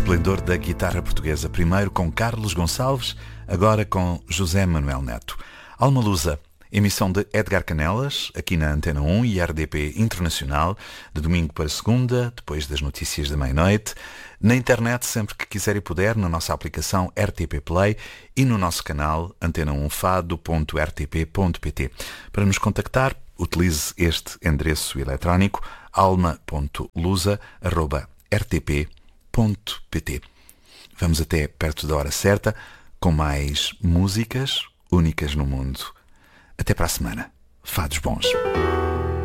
esplendor da guitarra portuguesa, primeiro com Carlos Gonçalves, agora com José Manuel Neto. Alma Lusa, emissão de Edgar Canelas, aqui na Antena 1 e RDP Internacional, de domingo para segunda, depois das notícias da meia-noite, na internet sempre que quiser e puder, na nossa aplicação RTP Play e no nosso canal antena1fado.rtp.pt. Para nos contactar, utilize este endereço eletrónico alma.lusa@rtp.pt. Vamos até perto da hora certa com mais músicas únicas no mundo. Até para a semana. Fados bons.